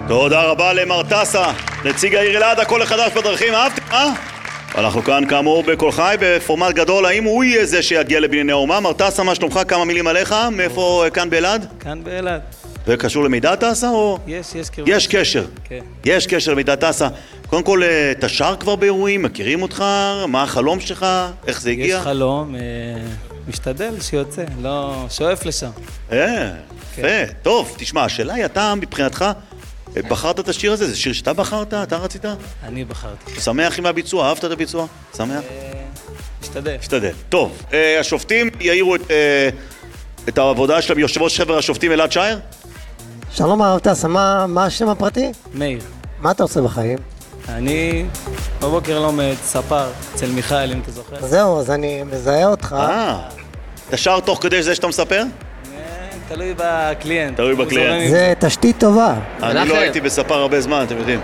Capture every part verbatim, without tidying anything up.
תודה רבה למר טסה, נציג העיר אלעד, הכל החדש בדרכים, אהבתם, אה? אנחנו כאן כאמור בכל חי, בפורמט גדול, האם הוא יהיה זה שיגיע לבנייני האומה? מר טסה, מה שלומך? כמה מילים עליך? מאיפה כאן באלעד? כאן באלעד. זה קשור למידע טסה או? יש, יש קרוב. יש קשר. כן. יש קשר למידע טסה. קודם כל, אתה שר כבר באירועים, מכירים אותך? מה החלום שלך? איך זה הגיע? יש חלום, אה, משתדל שיוצא, לא שואף לשם. אה, יפה. טוב, תשמע, השאלה היא, אתה מבחינתך, בחרת את השיר הזה? זה שיר שאתה בחרת? אתה רצית? אני בחרתי. שמח עם הביצוע? אהבת את הביצוע? שמח? משתדל. משתדל. טוב, השופטים יעירו את העבודה שלהם, יושב ראש חבר השופטים אלעד שער? שלום הרב טסה, מה השם הפרטי? מאיר. מה אתה עושה בחיים? אני בבוקר לומד, ספר, אצל מיכאל, אם אתה זוכר. זהו, אז אני מזהה אותך. אה, אתה שר תוך כדי זה שאתה מספר? תלוי בקליינט. תלוי בקליינט. זה תשתית טובה. אני לא הייתי בספר הרבה זמן, אתם יודעים.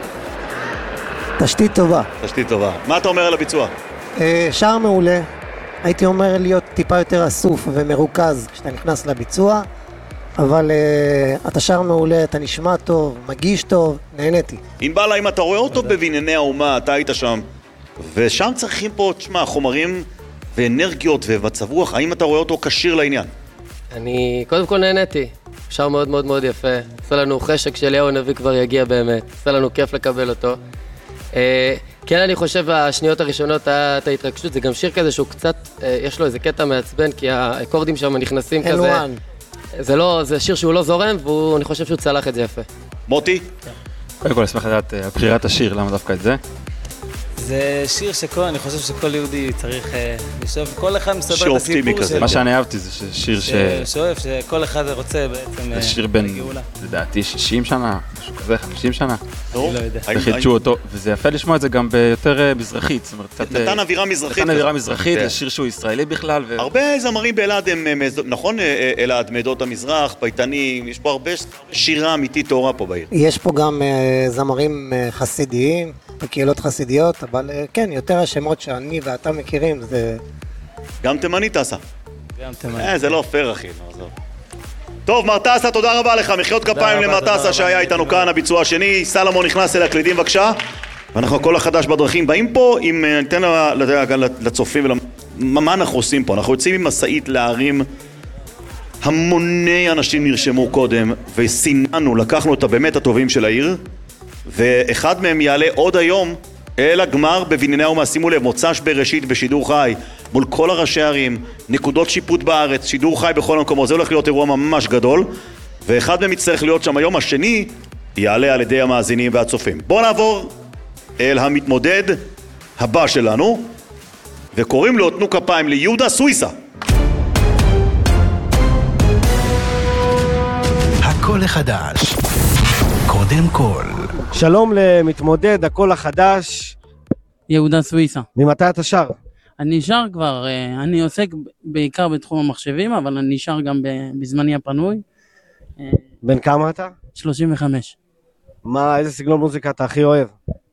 תשתית טובה. תשתית טובה. מה אתה אומר על הביצוע? שער מעולה. הייתי אומר להיות טיפה יותר אסוף ומרוכז כשאתה נכנס לביצוע, אבל אתה שר מעולה, אתה נשמע טוב, מגיש טוב, נהניתי. ענבל, אם אתה רואה אותו בבנייני האומה, אתה היית שם, ושם צריכים פה, תשמע, חומרים ואנרגיות ומצב רוח, האם אתה רואה אותו כשיר לעניין? אני קודם כל נהניתי, שר מאוד מאוד מאוד יפה, עושה לנו חשק שאליהו הנביא כבר יגיע באמת, עושה לנו כיף לקבל אותו. כן, אני חושב השניות הראשונות את ההתרגשות, זה גם שיר כזה שהוא קצת, יש לו איזה קטע מעצבן, כי האקורדים שם נכנסים כזה, זה לא, זה שיר שהוא לא זורם, ואני חושב שהוא צלח את זה יפה. מוטי? קודם כל, אשמח לדעת בחירת השיר, למה דווקא את זה? זה שיר שכל, אני חושב שכל יהודי צריך לשאוף, כל אחד מספר את הסיפור שלו. מה שאני אהבתי זה שיר ש... שואף, שכל אחד רוצה בעצם לגאולה. זה שיר בין, לדעתי, שישים שנה, משהו כזה, חמישים שנה. אני לא יודע. וחידשו אותו, וזה יפה לשמוע את זה גם ביותר מזרחית, זאת אומרת, קצת... נתן אווירה מזרחית. נתן אווירה מזרחית, זה שיר שהוא ישראלי בכלל. הרבה זמרים באלעד הם, נכון, אלעד, מעדות המזרח, פייטנים, יש פה הרבה שירה אמיתית תאורה פה בעיר. יש פה גם זמרים חסידיים, בקהילות חסידיות, אבל כן, יותר השמות שאני ואתה מכירים, זה... גם תימני טסה. גם תימני. אה, זה לא פייר, אחי. טוב, מר טסה, תודה רבה לך. מחיאות כפיים למר טסה שהיה איתנו כאן, הביצוע השני. סלמון נכנס אל הקלידים, בבקשה. ואנחנו כל החדש בדרכים באים פה, אם ניתן לצופים, מה אנחנו עושים פה? אנחנו יוצאים עם מסעית להרים, המוני אנשים נרשמו קודם, וסיננו, לקחנו את הבאמת הטובים של העיר, ואחד מהם יעלה עוד היום אל הגמר בבנייני האומה. שימו לב, מוצ"ש בראשית בשידור חי מול כל הראשי ערים, נקודות שיפוט בארץ, שידור חי בכל המקומות. זה הולך להיות אירוע ממש גדול, ואחד מהם יצטרך להיות שם היום. השני יעלה על ידי המאזינים והצופים. בואו נעבור אל המתמודד הבא שלנו, וקוראים לו, תנו כפיים ליהודה סוויסה. הכל החדש קודם כל. שלום למתמודד הקול החדש, יהודה סוויסה. ממתי אתה שר? אני שר כבר, אני עוסק בעיקר בתחום המחשבים, אבל אני שר גם בזמני הפנוי. בן כמה אתה? שלושים וחמש. מה, איזה סגנון מוזיקה אתה הכי אוהב?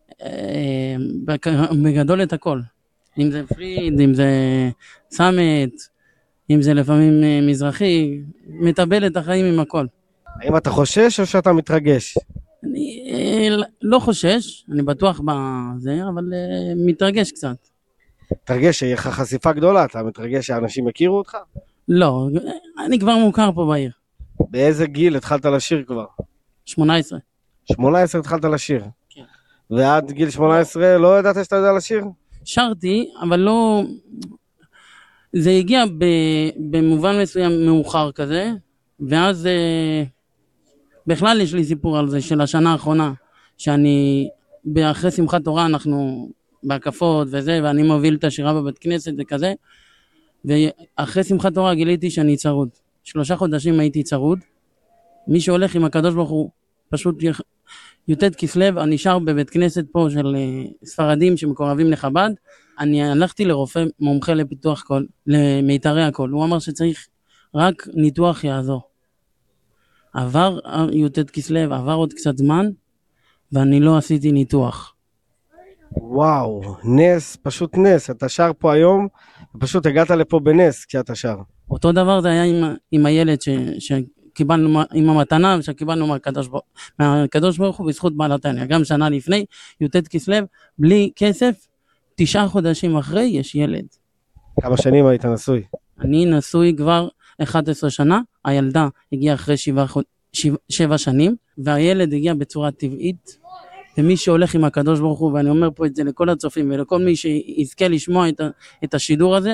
בגדול את הכל. אם זה פריד, אם זה סאמט, אם זה לפעמים מזרחי, מטבל את החיים עם הכל. האם אתה חושש או שאתה מתרגש? אני לא חושש, אני בטוח בזה, אבל מתרגש קצת. מתרגש שיהיה לך חשיפה גדולה, אתה מתרגש שאנשים יכירו אותך? לא, אני כבר מוכר פה בעיר. באיזה גיל התחלת לשיר כבר? שמונה עשרה. שמונה עשרה התחלת לשיר? כן. ועד גיל שמונה עשרה לא ידעת שאתה יודע לשיר? שרתי, אבל לא... זה הגיע במובן מסוים מאוחר כזה, ואז... בכלל יש לי סיפור על זה של השנה האחרונה, שאני, אחרי שמחת תורה אנחנו בהקפות וזה, ואני מוביל את השירה בבית כנסת וכזה, ואחרי שמחת תורה גיליתי שאני צרוד. שלושה חודשים הייתי צרוד, מי שהולך עם הקדוש ברוך הוא פשוט יוטט כסלו, אני שר בבית כנסת פה של ספרדים שמקורבים לחב"ד, אני הלכתי לרופא מומחה לפיתוח קול, למיתרי הקול, הוא אמר שצריך רק ניתוח יעזור. עבר יוטט כסלו, עבר עוד קצת זמן, ואני לא עשיתי ניתוח. וואו, נס, פשוט נס. אתה שר פה היום, ופשוט הגעת לפה בנס כשאתה שר. אותו דבר זה היה עם, עם הילד ש, קיבלנו עם המתנה שקיבלנו מהקדוש, מהקדוש ברוך הוא בזכות בעל התניא. גם שנה לפני, י"ט כסלו, בלי כסף, תשעה חודשים אחרי יש ילד. כמה שנים היית נשוי? אני נשוי כבר אחת עשרה שנה, הילדה הגיעה אחרי שבע, שבע, שבע שנים, והילד הגיע בצורה טבעית, ומי שהולך עם הקדוש ברוך הוא, ואני אומר פה את זה לכל הצופים, ולכל מי שיזכה לשמוע את, את השידור הזה,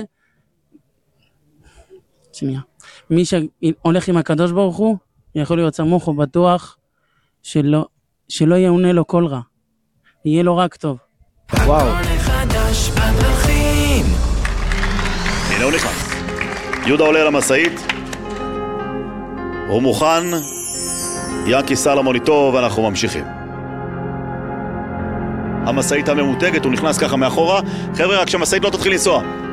שנייה, מי שהולך עם הקדוש ברוך הוא, יכול להיות סמוך ובטוח, שלא, שלא יעונה לו כל רע, יהיה לו רק טוב. וואו. הנה הוא נכנס. יהודה עולה על המשאית, הוא מוכן, ינקי סלומון איתו ואנחנו ממשיכים. המשאית הממותגת, הוא נכנס ככה מאחורה. חבר'ה, רק שהמשאית לא תתחיל לנסוע.